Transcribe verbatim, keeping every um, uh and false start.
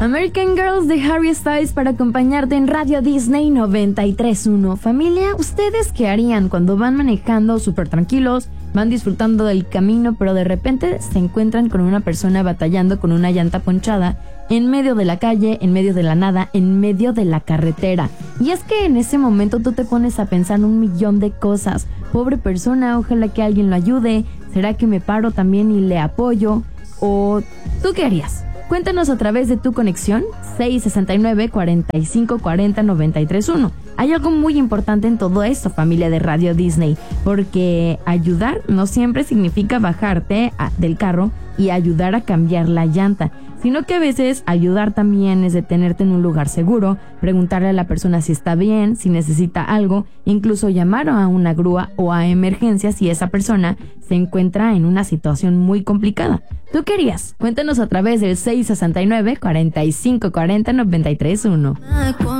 American Girls de Harry Styles para acompañarte en Radio Disney noventa y tres punto uno. Familia, ¿ustedes qué harían cuando van manejando súper tranquilos, van disfrutando del camino, pero de repente se encuentran con una persona batallando con una llanta ponchada en medio de la calle, en medio de la nada, en medio de la carretera? Y es que en ese momento tú te pones a pensar un millón de cosas. Pobre persona, ojalá que alguien lo ayude. ¿Será que me paro también y le apoyo? ¿O tú qué harías? Cuéntanos a través de tu conexión seis sesenta y nueve, cuarenta y cinco cuarenta, noventa y tres uno. Hay algo muy importante en todo esto, familia de Radio Disney, porque ayudar no siempre significa bajarte a, del carro y ayudar a cambiar la llanta, sino que a veces ayudar también es detenerte en un lugar seguro, preguntarle a la persona si está bien, si necesita algo, incluso llamar a una grúa o a emergencias si esa persona se encuentra en una situación muy complicada. ¿Tú qué harías? Cuéntanos a través del seis sesenta y nueve, cuarenta y cinco cuarenta, noventa y tres uno.